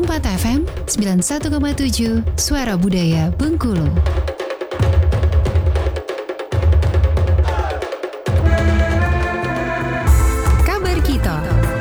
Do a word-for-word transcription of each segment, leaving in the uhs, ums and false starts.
Perompak F M sembilan puluh satu koma tujuh Suara Budaya Bengkulu. Kabar kita.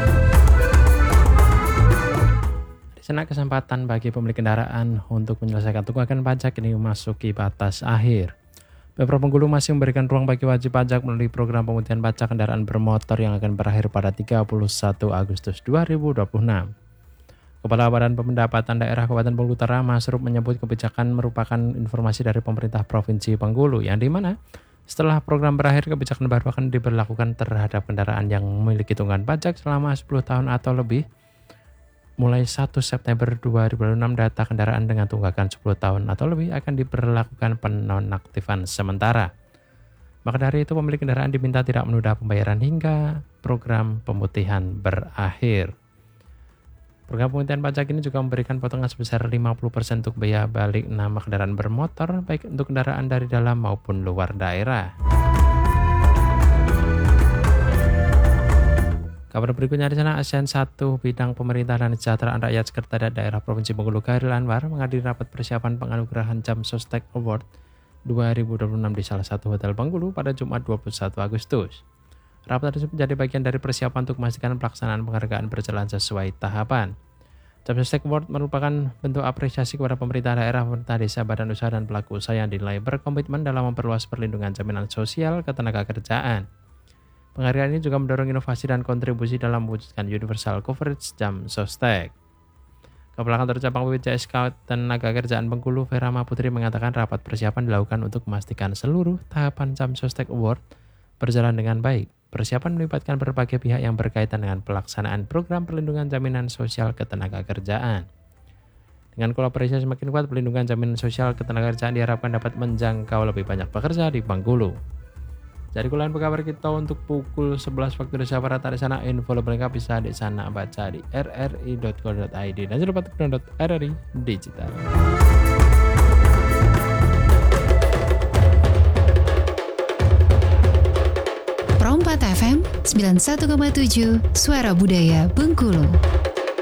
Di sana kesempatan bagi pemilik kendaraan untuk menyelesaikan tunggakan pajak ini memasuki batas akhir. Pemprov Bengkulu masih memberikan ruang bagi wajib pajak melalui program pemutihan pajak kendaraan bermotor yang akan berakhir pada tiga puluh satu Agustus dua ribu dua puluh enam. Kepala Badan Pendapatan Daerah Kabupaten Bengkulu Utara, Masrup, menyebut kebijakan merupakan informasi dari pemerintah Provinsi Bengkulu, yang dimana setelah program berakhir, kebijakan baru akan diberlakukan terhadap kendaraan yang memiliki tunggakan pajak selama sepuluh tahun atau lebih. Mulai satu September dua ribu dua puluh enam, data kendaraan dengan tunggakan sepuluh tahun atau lebih akan diberlakukan penonaktifan sementara. Maka dari itu, pemilik kendaraan diminta tidak menunda pembayaran hingga program pemutihan berakhir. Program pemutihan pajak ini juga memberikan potongan sebesar lima puluh persen untuk biaya balik nama kendaraan bermotor, baik untuk kendaraan dari dalam maupun luar daerah. Kabar berikutnya di sana, ASN satu Bidang Pemerintah dan Kesejahteraan Rakyat Sekretariat Daerah Provinsi Bengkulu Khairil Anwar menghadiri rapat persiapan penganugerahan Jam Sostek Award dua ribu dua puluh enam di salah satu hotel Bengkulu pada Jumat dua puluh satu Agustus. Rapat tersebut menjadi bagian dari persiapan untuk memastikan pelaksanaan penghargaan berjalan sesuai tahapan. Jam Sostek Award merupakan bentuk apresiasi kepada pemerintah daerah, pemerintah desa, badan usaha, dan pelaku usaha yang dinilai berkomitmen dalam memperluas perlindungan jaminan sosial ketenagakerjaan. Penghargaan ini juga mendorong inovasi dan kontribusi dalam mewujudkan universal coverage Jam Sostek. Kepala Kantor Cabang B P J S Ketenagakerjaan Bengkulu, Vera Maputri, mengatakan rapat persiapan dilakukan untuk memastikan seluruh tahapan Jam Sostek Award berjalan dengan baik. Persiapan melibatkan berbagai pihak yang berkaitan dengan pelaksanaan program perlindungan jaminan sosial ketenagakerjaan. Dengan kolaborasi semakin kuat, perlindungan jaminan sosial ketenagakerjaan diharapkan dapat menjangkau lebih banyak pekerja di Bengkulu. Jadi kuliah kabar kita untuk pukul sebelas waktu Indonesia Barat. Di sana info lengkap bisa di sana baca di r r i dot co dot i d dan jangan lupa untuk download R R I Digital. Perompak F M sembilan puluh satu koma tujuh Suara Budaya Bengkulu.